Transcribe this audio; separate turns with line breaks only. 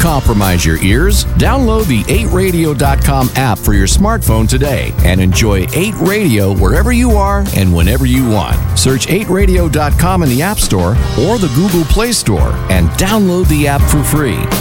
compromise your ears. Download the 8radio.com app for your smartphone today and enjoy 8 Radio wherever you are and whenever you want. Search 8radio.com in the App Store or the Google Play Store and download the app for free.